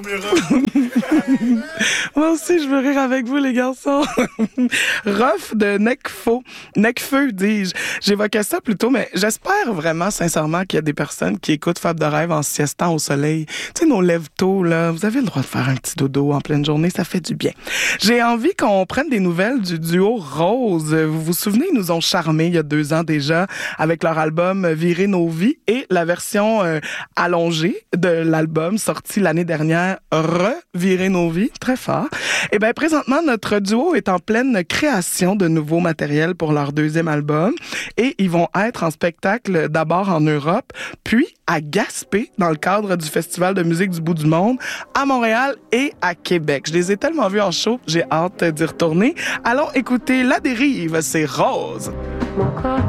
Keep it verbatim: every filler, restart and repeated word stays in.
Moi aussi, je veux rire avec vous, les garçons. Ruff de Necfeu, Necfeu, dis-je. J'évoquais ça plus tôt, mais j'espère vraiment, sincèrement, qu'il y a des personnes qui écoutent Fab de rêve en siestant au soleil. Tu sais, nos lèvres tôt, là, vous avez le droit de faire un petit dodo en pleine journée, ça fait du bien. J'ai envie qu'on prenne des nouvelles du duo Rose. Vous vous souvenez, ils nous ont charmés il y a deux ans déjà avec leur album Virer nos vies et la version euh, allongée de l'album sorti l'année dernière, Revirer nos vies, très fort. Et bien, présentement, notre duo est en pleine création de nouveaux matériels pour leur deuxième album et ils vont être en spectacle d'abord en Europe, puis à Gaspé, dans le cadre du Festival de musique du bout du monde, à Montréal et à Québec. Je les ai tellement vus en show, j'ai hâte d'y retourner. Allons écouter La Dérive, c'est Rose.